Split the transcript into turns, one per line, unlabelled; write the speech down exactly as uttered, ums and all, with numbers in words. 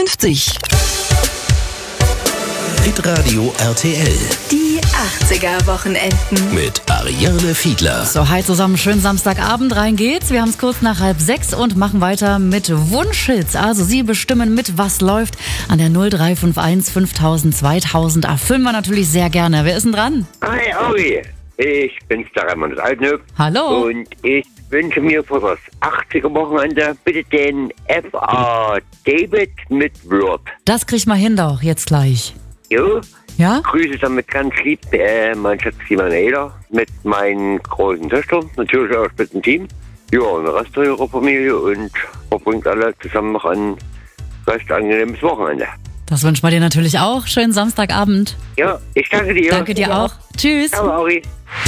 fünfzig.
Hitradio R T L
Die achtziger-Wochenenden.
mit Ariane Fiedler.
So, hi zusammen, schönen Samstagabend, rein geht's. Wir haben es kurz nach halb sechs und machen weiter mit Wunschhits. Also Sie bestimmen mit, was läuft an der null drei fünf eins fünftausend zweitausend. Erfüllen wir natürlich sehr gerne. Wer ist denn dran?
Hi, Auri. Ich bin's, der Raimund Altnöb.
Hallo.
Und ich wünsche mir für das achtziger-Wochenende bitte den F A David mit Word.
Das kriegt man hin doch, jetzt gleich.
Jo?
Ja?
Grüße damit ganz lieb, äh, mein Schatz Emanuela mit meinen großen Töchtern, natürlich auch mit dem Team. Ja, und der Rest ihrer Familie und verbringt alle zusammen noch ein recht angenehmes Wochenende.
Das wünschen wir dir natürlich auch. Schönen Samstagabend.
Ja, ich danke dir.
Danke dir auch. Tschüss.
Ciao, Auri.